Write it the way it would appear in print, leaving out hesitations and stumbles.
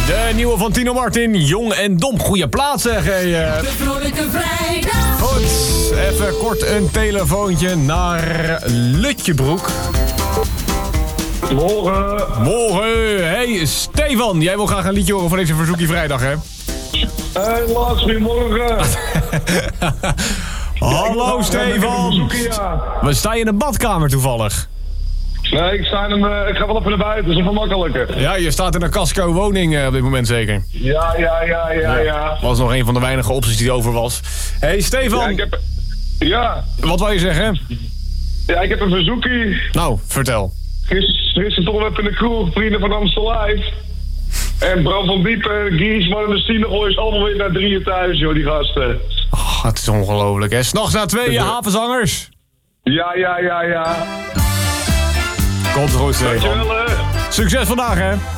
De nieuwe van Tino Martin, Jong en Dom. Goeie plaats zeg. De Vrolijke Vrijdag. Goed, even kort een telefoontje naar Lutjebroek. Morgen. Morgen. Hey, Stefan, jij wil graag een liedje horen van deze Verzoekie Vrijdag, hè? Helaas, goedemorgen. Hallo, Stefan. We staan in de badkamer toevallig. Nee, ik ga wel even naar buiten, dat is even makkelijker. Ja, je staat in een casco-woning op dit moment zeker. Ja. Was nog een van de weinige opties die over was. Hey, Stefan. Wat wou je zeggen? Ja, ik heb een verzoekie. Nou, vertel. Gisteren toch even in de kroeg, vrienden van Amstel Live. En Bram van Diepen, Giesman en de Stienegooi is allemaal weer naar 3 thuis, joh, die gasten. Oh, het is ongelooflijk, hè? 's Nachts na 2, havenzangers. Ja. Komt goed, Stefan. Dankjewel, hè. Succes vandaag, hè?